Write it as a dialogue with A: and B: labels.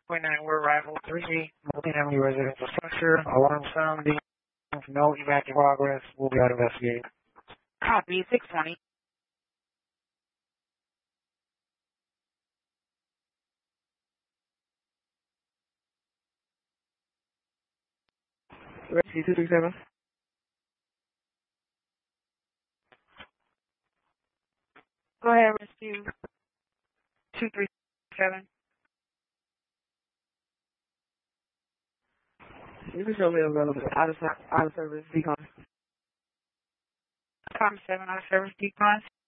A: Point 9, we're arrival 3 multi-family residential structure, alarm sounding, no evac in progress, we'll be out investigating.
B: Copy, 620.
C: Rescue 237.
B: Go ahead, rescue 237.
C: You can show me available out of service decon.
B: Copy 7 out of service decon.